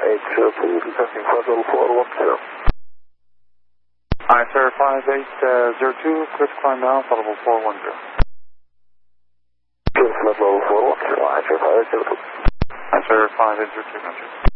802, testing flight level 410. Hi, sir, 5802, clear to climb now, flight level 410. Flight level 410, hi, sir, 5802. Hi, sir, 5802, country.